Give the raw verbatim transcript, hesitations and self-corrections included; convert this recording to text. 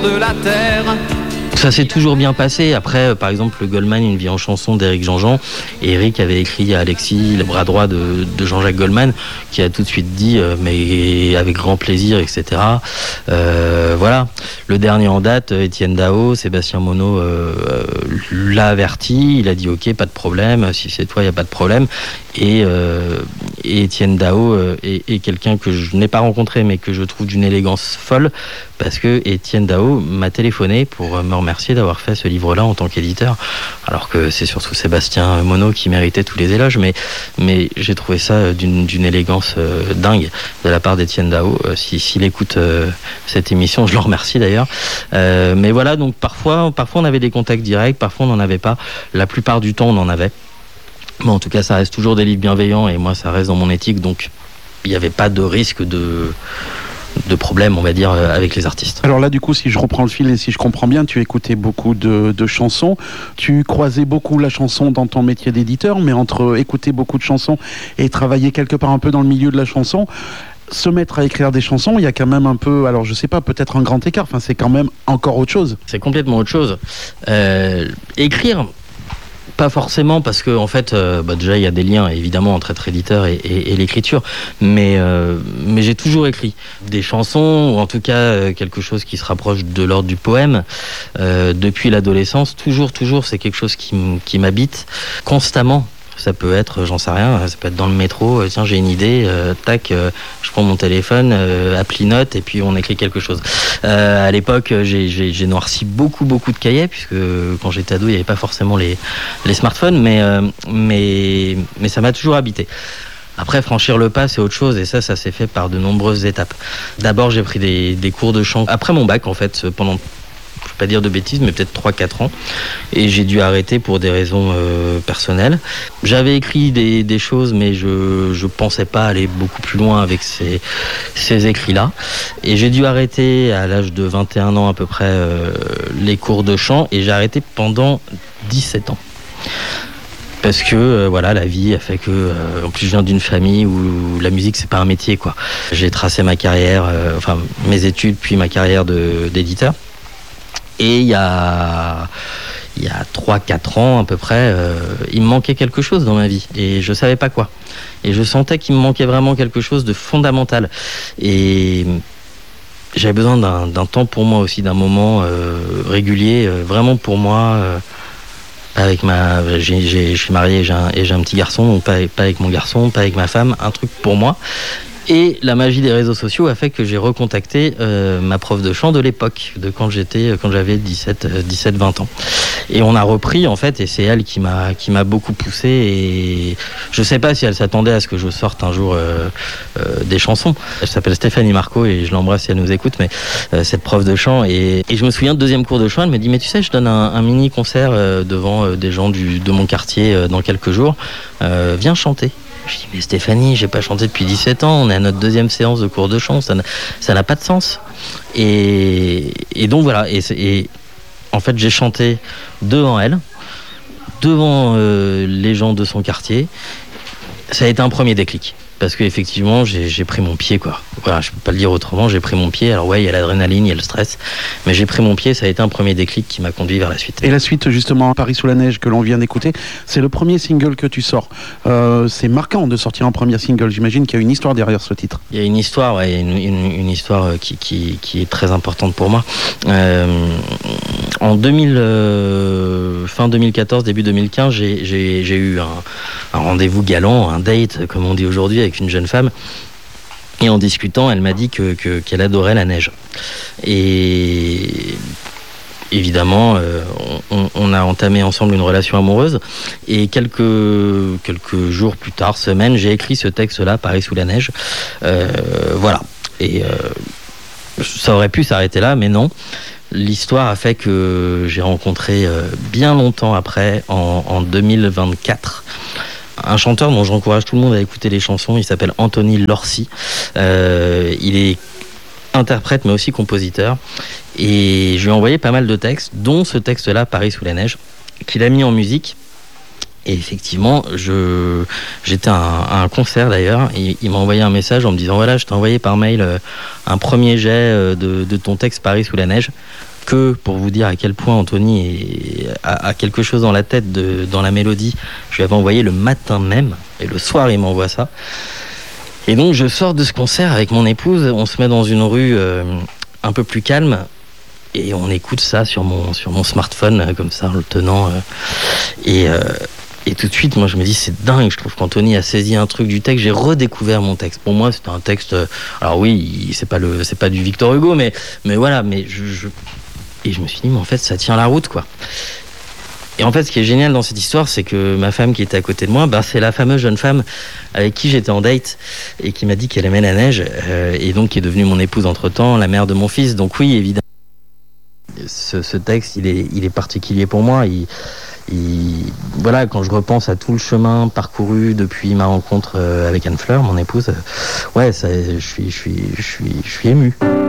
de la terre. Ça s'est toujours bien passé. Après, par exemple, le Goldman, une vie en chanson d'Éric Jean-Jean. Et Éric avait écrit à Alexis, le bras droit de, de Jean-Jacques Goldman, qui a tout de suite dit, euh, mais avec grand plaisir, et cetera. Euh, voilà. Le dernier en date, Étienne Dao, Sébastien Monod euh, l'a averti. Il a dit, ok, pas de problème. Si c'est toi, il n'y a pas de problème. Et, euh, et Étienne Dao euh, est, est quelqu'un que je n'ai pas rencontré, mais que je trouve d'une élégance folle, parce que Étienne Dao m'a téléphoné pour me remercier d'avoir fait ce livre-là en tant qu'éditeur, alors que c'est surtout Sébastien Monod qui méritait tous les éloges, mais, mais j'ai trouvé ça d'une, d'une élégance euh, dingue de la part d'Étienne Dao. Euh, si, s'il écoute euh, cette émission, je le remercie d'ailleurs. Euh, mais voilà, donc parfois, parfois on avait des contacts directs, parfois on n'en avait pas. La plupart du temps, on en avait. Mais en tout cas, ça reste toujours des livres bienveillants, et moi, ça reste dans mon éthique, donc il n'y avait pas de risque de... de problèmes, on va dire, avec les artistes. Alors là, du coup, si je reprends le fil et si je comprends bien, tu écoutais beaucoup de, de chansons, tu croisais beaucoup la chanson dans ton métier d'éditeur, mais entre écouter beaucoup de chansons et travailler quelque part un peu dans le milieu de la chanson, se mettre à écrire des chansons, il y a quand même un peu, alors je sais pas, peut-être un grand écart, enfin c'est quand même encore autre chose. C'est complètement autre chose. Euh, écrire, pas forcément, parce que en fait, euh, bah déjà il y a des liens évidemment entre être éditeur et, et, et l'écriture, mais euh, mais j'ai toujours écrit des chansons, ou en tout cas euh, quelque chose qui se rapproche de l'ordre du poème euh, depuis l'adolescence. Toujours, toujours, c'est quelque chose qui, m- qui m'habite constamment. Ça peut être, j'en sais rien, ça peut être dans le métro, euh, tiens j'ai une idée, euh, tac, euh, je prends mon téléphone, euh, appli note, et puis on écrit quelque chose. Euh, à l'époque, j'ai, j'ai, j'ai noirci beaucoup, beaucoup de cahiers, puisque quand j'étais ado, il n'y avait pas forcément les, les smartphones, mais, euh, mais, mais ça m'a toujours habité. Après, franchir le pas, c'est autre chose, et ça, ça s'est fait par de nombreuses étapes. D'abord, j'ai pris des, des cours de chant, après mon bac, en fait, pendant... je ne vais pas dire de bêtises, mais peut-être trois quatre ans. Et j'ai dû arrêter pour des raisons euh, personnelles. J'avais écrit des, des choses, mais je ne pensais pas aller beaucoup plus loin avec ces, ces écrits-là. Et j'ai dû arrêter à l'âge de vingt et un ans à peu près euh, les cours de chant. Et j'ai arrêté pendant dix-sept ans. Parce que euh, voilà, la vie a fait que, euh, en plus je viens d'une famille où la musique c'est pas un métier, quoi. J'ai tracé ma carrière, euh, enfin mes études puis ma carrière de, d'éditeur. Et il y a, il y a trois quatre ans à peu près, euh, il me manquait quelque chose dans ma vie. Et je savais pas quoi. Et je sentais qu'il me manquait vraiment quelque chose de fondamental. Et j'avais besoin d'un, d'un temps pour moi aussi, d'un moment euh, régulier, euh, vraiment pour moi. Euh, avec ma, j'ai, j'ai, je suis marié et j'ai, un, et j'ai un petit garçon, donc pas, pas avec mon garçon, pas avec ma femme, un truc pour moi. Et la magie des réseaux sociaux a fait que j'ai recontacté euh, ma prof de chant de l'époque, de quand j'étais, quand j'avais dix-sept vingt ans. Et on a repris en fait, et c'est elle qui m'a qui m'a beaucoup poussé. Et je sais pas si elle s'attendait à ce que je sorte un jour euh, euh, des chansons. Elle s'appelle Stéphanie Marco et je l'embrasse si elle nous écoute. Mais euh, cette prof de chant, et, et je me souviens de deuxième cours de chant, elle me dit mais tu sais, je donne un, un mini concert euh, devant euh, des gens du de mon quartier euh, dans quelques jours. Euh, viens chanter. Je dis mais Stéphanie, j'ai pas chanté depuis dix-sept ans, on est à notre deuxième séance de cours de chant, ça n'a, ça n'a pas de sens. Et, et donc voilà, et, et en fait j'ai chanté devant elle, devant euh, les gens de son quartier. Ça a été un premier déclic, parce qu'effectivement j'ai, j'ai pris mon pied, quoi. Voilà, je peux pas le dire autrement, j'ai pris mon pied. Alors ouais, il y a l'adrénaline, il y a le stress, mais j'ai pris mon pied, ça a été un premier déclic qui m'a conduit vers la suite. Et la suite, justement, Paris sous la neige, que l'on vient d'écouter, c'est le premier single que tu sors. Euh, c'est marquant de sortir un premier single, j'imagine qu'il y a une histoire derrière ce titre. Il y a une histoire, ouais, une, une, une histoire qui, qui, qui est très importante pour moi. Euh, en deux mille, euh, fin deux mille quatorze, début deux mille quinze, j'ai, j'ai, j'ai eu un, un rendez-vous galant, un date, comme on dit aujourd'hui, avec une jeune femme. Et en discutant, elle m'a dit que, que, qu'elle adorait la neige. Et évidemment, euh, on, on a entamé ensemble une relation amoureuse. Et quelques, quelques jours plus tard, semaines, j'ai écrit ce texte-là, Paris sous la neige. Euh, voilà. Et euh, ça aurait pu s'arrêter là, mais non. L'histoire a fait que j'ai rencontré euh, bien longtemps après, en, en deux mille vingt-quatre, un chanteur dont j'encourage tout le monde à écouter les chansons. Il s'appelle Anthony Lorcy. Euh, il est interprète mais aussi compositeur. Et je lui ai envoyé pas mal de textes, dont ce texte-là, Paris sous la neige, qu'il a mis en musique. Et effectivement, je, j'étais à un, à un concert d'ailleurs. Et il m'a envoyé un message en me disant voilà, je t'ai envoyé par mail un premier jet de, de ton texte Paris sous la neige. que pour vous dire à quel point Anthony est, a, a quelque chose dans la tête, de, dans la mélodie, je lui avais envoyé le matin même, et le soir il m'envoie ça. Et donc je sors de ce concert avec mon épouse, on se met dans une rue euh, un peu plus calme, et on écoute ça sur mon, sur mon smartphone, euh, comme ça, en le tenant. Euh, et, euh, et tout de suite, moi, je me dis, c'est dingue. Je trouve qu'Anthony a saisi un truc du texte. J'ai redécouvert mon texte. Pour moi, c'était un texte... Euh, alors oui, c'est pas, le, c'est pas du Victor Hugo, mais, mais voilà. Mais je, je... Et je me suis dit, mais en fait, ça tient la route, quoi. Et en fait, ce qui est génial dans cette histoire, c'est que ma femme qui était à côté de moi, bah, c'est la fameuse jeune femme avec qui j'étais en date et qui m'a dit qu'elle aimait la neige, euh, et donc qui est devenue mon épouse entre-temps, la mère de mon fils. Donc oui, évidemment, Ce, ce texte, il est, il est particulier pour moi. Il, il, voilà, quand je repense à tout le chemin parcouru depuis ma rencontre avec Anne Fleur, mon épouse, ouais, ça, je suis, je suis, je suis, je suis ému.